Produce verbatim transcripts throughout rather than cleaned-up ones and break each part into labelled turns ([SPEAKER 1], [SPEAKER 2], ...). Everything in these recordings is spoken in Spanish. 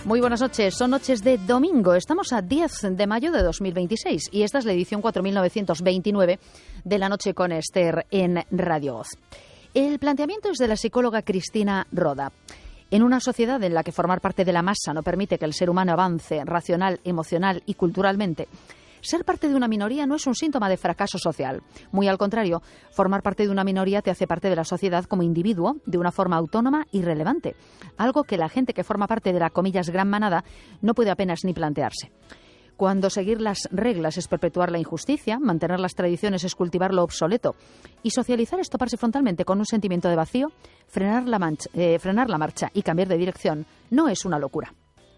[SPEAKER 1] Muy buenas noches, son noches de domingo, estamos a diez de mayo de dos mil veintiséis y esta es la edición cuatro mil novecientos veintinueve de La Noche con Esther en Radio Voz. El planteamiento es de la psicóloga Cristina Roda. En una sociedad en la que formar parte de la masa no permite que el ser humano avance racional, emocional y culturalmente, ser parte de una minoría no es un síntoma de fracaso social. Muy al contrario, formar parte de una minoría te hace parte de la sociedad como individuo de una forma autónoma y relevante, algo que la gente que forma parte de la, comillas, gran manada no puede apenas ni plantearse. Cuando seguir las reglas es perpetuar la injusticia, mantener las tradiciones es cultivar lo obsoleto y socializar es toparse frontalmente con un sentimiento de vacío, frenar la, mancha, eh, frenar la marcha y cambiar de dirección no es una locura.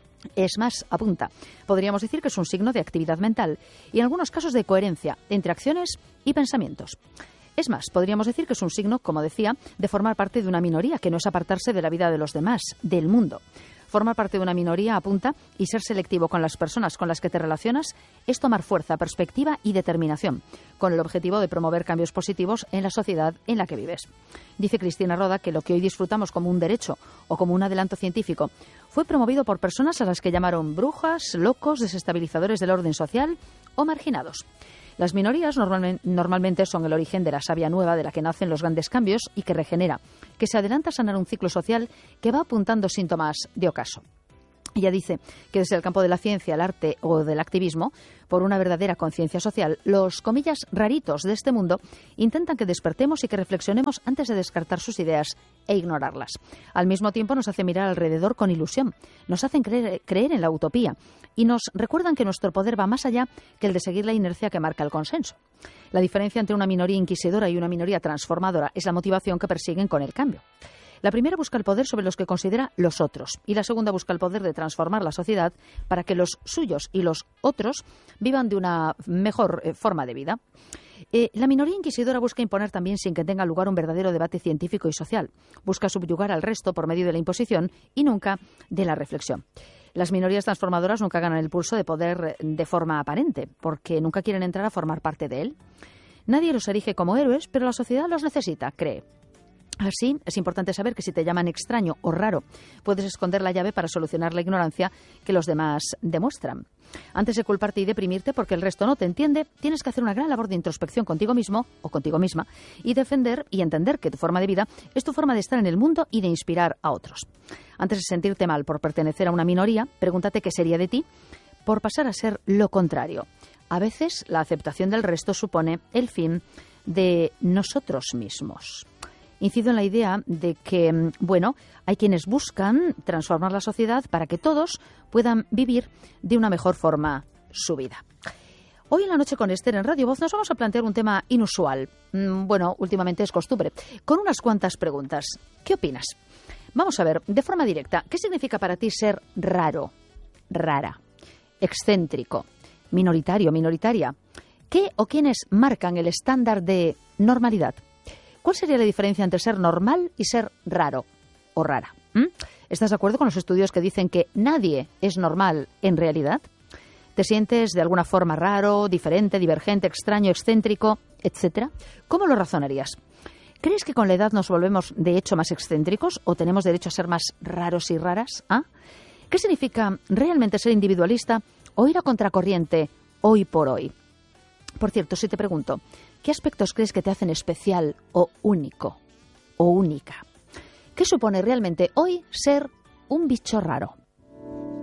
[SPEAKER 1] Es más, apunta, podríamos decir que es un signo de actividad mental y en algunos casos de coherencia entre acciones y pensamientos. Es más, podríamos decir que es un signo, como decía, de formar parte de una minoría, que no es apartarse de la vida de los demás, del mundo. Formar parte de una minoría, apunta, y ser selectivo con las personas con las que te relacionas es tomar fuerza, perspectiva y determinación, con el objetivo de promover cambios positivos en la sociedad en la que vives. Dice Cristina Roda que lo que hoy disfrutamos como un derecho o como un adelanto científico fue promovido por personas a las que llamaron brujas, locos, desestabilizadores del orden social o marginados. Las minorías normalmente son el origen de la savia nueva de la que nacen los grandes cambios y que regenera, que se adelanta a sanar un ciclo social que va apuntando síntomas de ocaso. Ella dice que desde el campo de la ciencia, el arte o del activismo, por una verdadera conciencia social, los, comillas, raritos de este mundo intentan que despertemos y que reflexionemos antes de descartar sus ideas e ignorarlas. Al mismo tiempo nos hace mirar alrededor con ilusión, nos hacen creer, creer en la utopía y nos recuerdan que nuestro poder va más allá que el de seguir la inercia que marca el consenso. La diferencia entre una minoría inquisidora y una minoría transformadora es la motivación que persiguen con el cambio. La primera busca el poder sobre los que considera los otros y la segunda busca el poder de transformar la sociedad para que los suyos y los otros vivan de una mejor eh, forma de vida. Eh, la minoría inquisidora busca imponer también sin que tenga lugar un verdadero debate científico y social. Busca subyugar al resto por medio de la imposición y nunca de la reflexión. Las minorías transformadoras nunca ganan el pulso de poder de forma aparente, porque nunca quieren entrar a formar parte de él. Nadie los erige como héroes, pero la sociedad los necesita, cree. Así, es importante saber que si te llaman extraño o raro, puedes esconder la llave para solucionar la ignorancia que los demás demuestran. Antes de culparte y deprimirte porque el resto no te entiende, tienes que hacer una gran labor de introspección contigo mismo o contigo misma y defender y entender que tu forma de vida es tu forma de estar en el mundo y de inspirar a otros. Antes de sentirte mal por pertenecer a una minoría, pregúntate qué sería de ti por pasar a ser lo contrario. A veces, la aceptación del resto supone el fin de nosotros mismos. Incido en la idea de que, bueno, hay quienes buscan transformar la sociedad para que todos puedan vivir de una mejor forma su vida. Hoy en La Noche con Esther en Radio Voz nos vamos a plantear un tema inusual. Bueno, últimamente es costumbre, con unas cuantas preguntas. ¿Qué opinas? Vamos a ver, de forma directa, ¿qué significa para ti ser raro, rara, excéntrico, minoritario, minoritaria? ¿Qué o quiénes marcan el estándar de normalidad? ¿Cuál sería la diferencia entre ser normal y ser raro o rara? ¿Mm? ¿Estás de acuerdo con los estudios que dicen que nadie es normal en realidad? ¿Te sientes de alguna forma raro, diferente, divergente, extraño, excéntrico, etcétera? ¿Cómo lo razonarías? ¿Crees que con la edad nos volvemos de hecho más excéntricos o tenemos derecho a ser más raros y raras? ¿Ah? ¿Qué significa realmente ser individualista o ir a contracorriente hoy por hoy? Por cierto, si te pregunto, ¿qué aspectos crees que te hacen especial o único o única? ¿Qué supone realmente hoy ser un bicho raro?